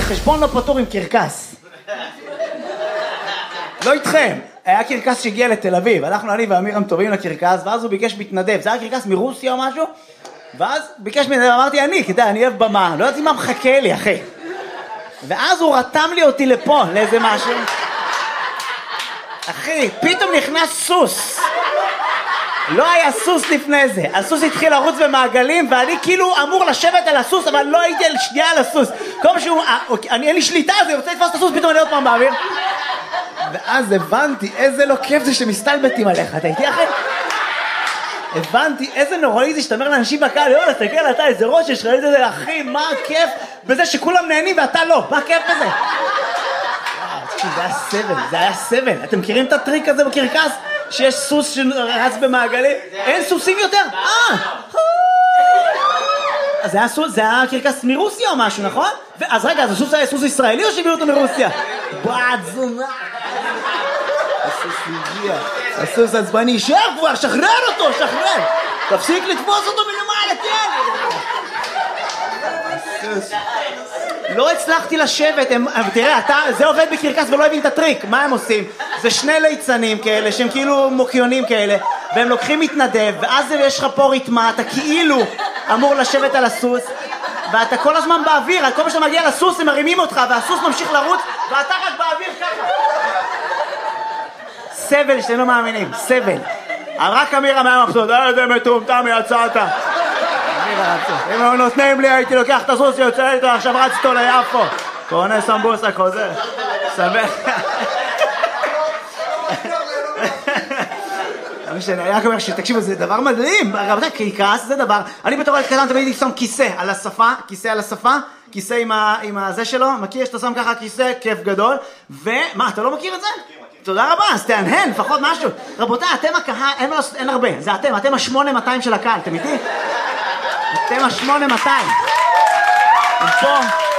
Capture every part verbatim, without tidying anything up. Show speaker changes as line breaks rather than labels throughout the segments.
חשבון לא פתור עם קרקס. לא איתכם. היה קרקס שהגיע לתל אביב, הלכנו אני ואמירם טובים לקרקס, ואז הוא ביקש מתנדב, זה היה קרקס מרוסיה או משהו, ואז ביקש מתנדב, אמרתי אני, כדאי, אני אוהב במה, לא יודעת מה מחכה לי, אחי. ואז הוא רתם לי אותי לפה, לאיזה משהו. אחי, פתאום נכנס סוס. לא היה סוס לפני זה, הסוס התחיל לרוץ במעגלים, ואני כאילו אמור לשבת על הסוס, אבל לא הייתי על שנייה על הסוס. כל שהוא, אני, אין לי שליטה, אז אני רוצה לתפוס את הסוס, פתאום אני עוד פעם באוויר. ואז הבנתי איזה לא כיף זה שמסתלבטים עליך, אתה איתי אחרי? הבנתי איזה נוראי זה שאתה אומר לאנשים בקהל, יאללה, תסתכל אתה איזה ראש יש לך, איזה אחי, מה הכיף בזה שכולם נהנים ואתה לא, מה הכיף בזה? זה היה סבל, זה היה סבל. אתם מכירים את הטריק הזה בקרקס? שיש סוס שרץ במעגלים? אין סוסים יותר? אה! אז זה היה קרקס מרוסיה או משהו, נכון? אז רגע, אז הסוס היה סוס ישראלי או שהביאו אותו מרוסיה? בעד זונה! הסוס הגיע, הסוס עצבני, שב כבר, שחרר אותו, שחרר! תפסיק לתפוס אותו מלמעלה, כן! הסוס... לא הצלחתי לשבת, הם, תראה, אתה, זה עובד בקרקס ולא הבין את הטריק, מה הם עושים? זה שני ליצנים כאלה, שהם כאילו מוקיונים כאלה, והם לוקחים מתנדב, ואז יש לך פה ריתמה, אתה כאילו אמור לשבת על הסוס, ואתה כל הזמן באוויר, כל מה שאתה מגיע לסוס הם מרימים אותך, והסוס ממשיך לרוץ, ואתה רק באוויר ככה. סבל, שאתם לא מאמינים, סבל. רק אמירה מהמחסוד, איזה מטומטם יצאת. אם הם נותנים לי, הייתי לוקח את הסוס שיוצא איתו, עכשיו רצתו ליפו. קונה סמבוסה, חוזר. סבך. אני רק אומר שתקשיבו, זה דבר מדהים. רבותי, קרקס זה דבר. אני בתור ילד קטן תמיד שם כיסא על השפה, כיסא על השפה, כיסא עם הזה שלו, מכיר שאתה שם ככה כיסא, כיף גדול. ומה, אתה לא מכיר את זה? תודה רבה, אז תענהן, לפחות משהו. רבותי, אתם הקהל, אין הרבה, זה אתם, אתם השמונה מאתיים של הקהל, אתם איתי? אתם השמונה מאתיים. פה.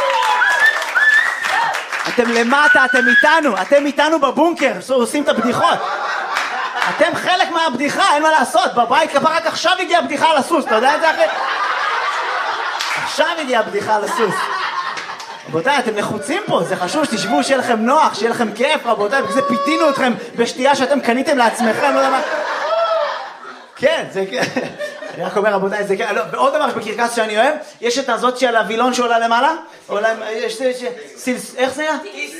אתם למטה, אתם איתנו, אתם איתנו בבונקר, עושים את הבדיחות. אתם חלק מהבדיחה, אין מה לעשות, בבית כפה רק עכשיו הגיעה הבדיחה על הסוס, אתה יודע את זה אחרי? עכשיו הגיעה הבדיחה על הסוס. רבותיי, אתם לחוצים פה, זה חשוב שתשבו, שיהיה לכם נוח, שיהיה לכם כיף, רבותיי, בגלל זה פיתינו אתכם בשתייה שאתם קניתם לעצמכם, לא יודע מה. כן, זה כן. אני רק אומר, רבותיי, זה כן. ועוד דבר בקרקס שאני אוהב, יש את הזאת של הווילון שעולה למעלה, איך זה היה?